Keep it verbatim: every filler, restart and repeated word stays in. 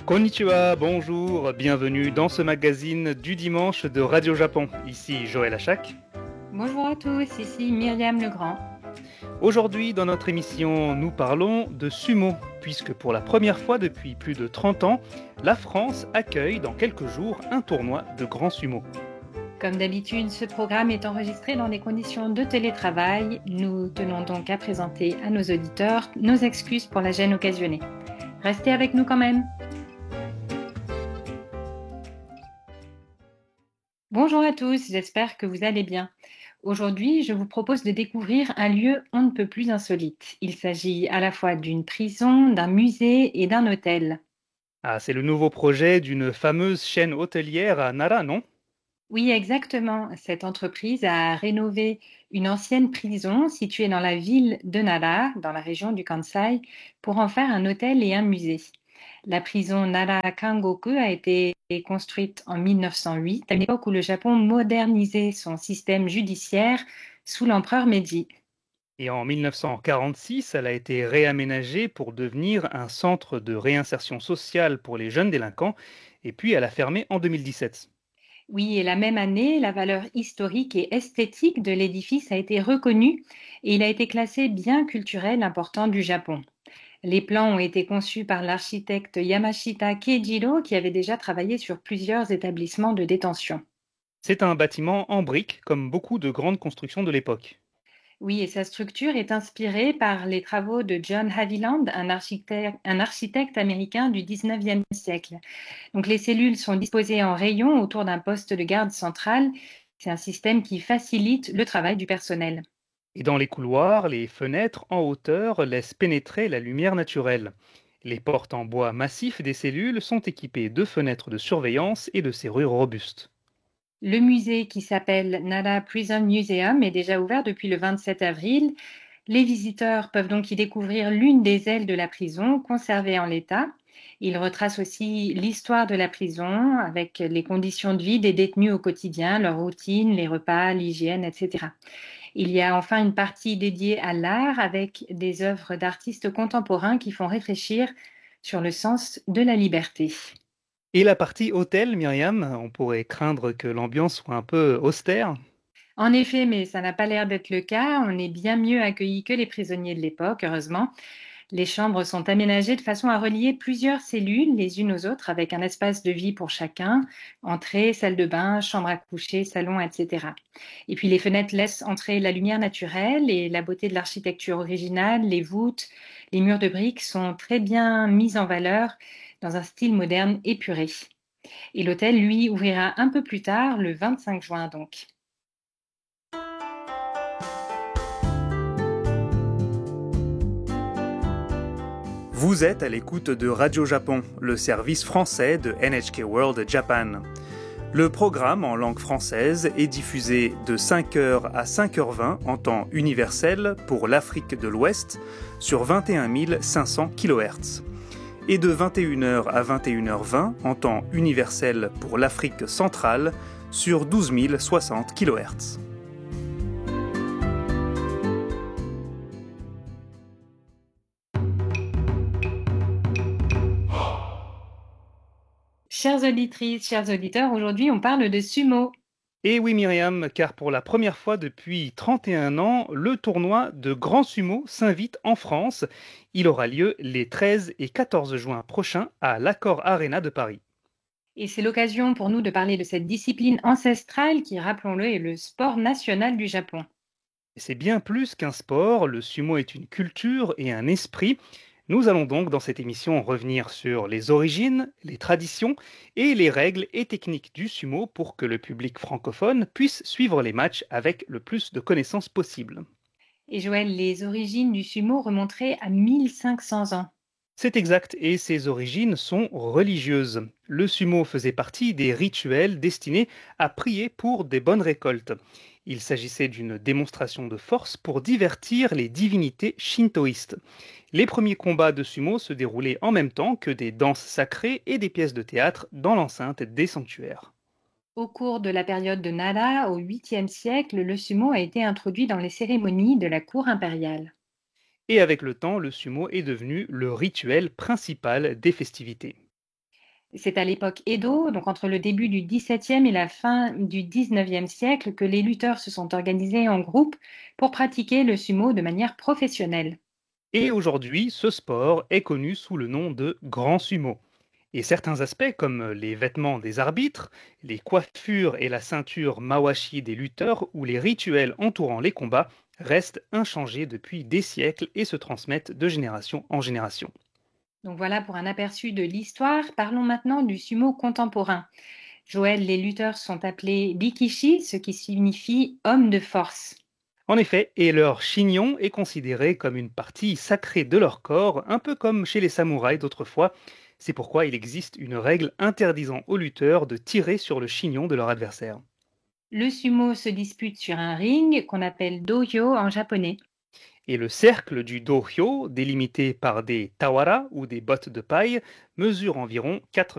Konnichiwa, bonjour, bienvenue dans ce magazine du dimanche de Radio Japon. Ici Joël Achak. Bonjour à tous, ici Myriam Legrand. Aujourd'hui, dans notre émission, nous parlons de sumo, puisque pour la première fois depuis plus de trente ans, la France accueille dans quelques jours un tournoi de grand sumo. Comme d'habitude, ce programme est enregistré dans des conditions de télétravail. Nous tenons donc à présenter à nos auditeurs nos excuses pour la gêne occasionnée. Restez avec nous quand même. Bonjour à tous, j'espère que vous allez bien. Aujourd'hui, je vous propose de découvrir un lieu on ne peut plus insolite. Il s'agit à la fois d'une prison, d'un musée et d'un hôtel. Ah, c'est le nouveau projet d'une fameuse chaîne hôtelière à Nara, non ? Oui, exactement. Cette entreprise a rénové une ancienne prison située dans la ville de Nara, dans la région du Kansai, pour en faire un hôtel et un musée. La prison Nara Kangoku a été construite en mille neuf cent huit, à l'époque où le Japon modernisait son système judiciaire sous l'empereur Meiji. Et en mille neuf cent quarante-six, elle a été réaménagée pour devenir un centre de réinsertion sociale pour les jeunes délinquants, et puis elle a fermé en deux mille dix-sept. Oui, et la même année, la valeur historique et esthétique de l'édifice a été reconnue et il a été classé bien culturel important du Japon. Les plans ont été conçus par l'architecte Yamashita Keijiro qui avait déjà travaillé sur plusieurs établissements de détention. C'est un bâtiment en briques, comme beaucoup de grandes constructions de l'époque. Oui, et sa structure est inspirée par les travaux de John Haviland, un architecte, un architecte américain du dix-neuvième siècle. Donc, les cellules sont disposées en rayons autour d'un poste de garde central. C'est un système qui facilite le travail du personnel. Et dans les couloirs, les fenêtres en hauteur laissent pénétrer la lumière naturelle. Les portes en bois massif des cellules sont équipées de fenêtres de surveillance et de serrures robustes. Le musée qui s'appelle Nara Prison Museum est déjà ouvert depuis le vingt-sept avril. Les visiteurs peuvent donc y découvrir l'une des ailes de la prison conservée en l'état. Il retrace aussi l'histoire de la prison avec les conditions de vie des détenus au quotidien, leur routine, les repas, l'hygiène, et cetera. Il y a enfin une partie dédiée à l'art avec des œuvres d'artistes contemporains qui font réfléchir sur le sens de la liberté. Et la partie hôtel, Myriam, on pourrait craindre que l'ambiance soit un peu austère. En effet, mais ça n'a pas l'air d'être le cas. On est bien mieux accueillis que les prisonniers de l'époque, heureusement. Les chambres sont aménagées de façon à relier plusieurs cellules les unes aux autres avec un espace de vie pour chacun, entrée, salle de bain, chambre à coucher, salon, et cetera. Et puis les fenêtres laissent entrer la lumière naturelle et la beauté de l'architecture originale, les voûtes, les murs de briques sont très bien mis en valeur dans un style moderne épuré. Et l'hôtel, lui, ouvrira un peu plus tard, le vingt-cinq juin donc. Vous êtes à l'écoute de Radio Japon, le service français de N H K World Japan. Le programme en langue française est diffusé de cinq heures à cinq heures vingt en temps universel pour l'Afrique de l'Ouest sur vingt et un mille cinq cents kilohertz et de vingt et une heures à vingt et une heures vingt en temps universel pour l'Afrique centrale sur douze mille soixante kilohertz. Chères auditrices, chers auditeurs, aujourd'hui on parle de sumo. Et oui Myriam, car pour la première fois depuis trente et un ans, le tournoi de Grand Sumo s'invite en France. Il aura lieu les treize et quatorze juin prochains à l'Accor Arena de Paris. Et c'est l'occasion pour nous de parler de cette discipline ancestrale qui, rappelons-le, est le sport national du Japon. Et c'est bien plus qu'un sport, le sumo est une culture et un esprit. Nous allons donc dans cette émission revenir sur les origines, les traditions et les règles et techniques du sumo pour que le public francophone puisse suivre les matchs avec le plus de connaissances possible. Et Joël, les origines du sumo remonteraient à mille cinq cents ans. C'est exact et ses origines sont religieuses. Le sumo faisait partie des rituels destinés à prier pour des bonnes récoltes. Il s'agissait d'une démonstration de force pour divertir les divinités shintoïstes. Les premiers combats de sumo se déroulaient en même temps que des danses sacrées et des pièces de théâtre dans l'enceinte des sanctuaires. Au cours de la période de Nara, au huitième siècle, le sumo a été introduit dans les cérémonies de la cour impériale. Et avec le temps, le sumo est devenu le rituel principal des festivités. C'est à l'époque Edo, donc entre le début du dix-septième et la fin du dix-neuvième siècle, que les lutteurs se sont organisés en groupe pour pratiquer le sumo de manière professionnelle. Et aujourd'hui, ce sport est connu sous le nom de grand sumo. Et certains aspects, comme les vêtements des arbitres, les coiffures et la ceinture mawashi des lutteurs ou les rituels entourant les combats, restent inchangés depuis des siècles et se transmettent de génération en génération. Donc voilà pour un aperçu de l'histoire. Parlons maintenant du sumo contemporain. Joël, les lutteurs sont appelés bikishi, ce qui signifie homme de force. En effet, et leur chignon est considéré comme une partie sacrée de leur corps, un peu comme chez les samouraïs d'autrefois. C'est pourquoi il existe une règle interdisant aux lutteurs de tirer sur le chignon de leur adversaire. Le sumo se dispute sur un ring qu'on appelle dohyo en japonais. Et le cercle du dohyo, délimité par des tawara ou des bottes de paille, mesure environ quatre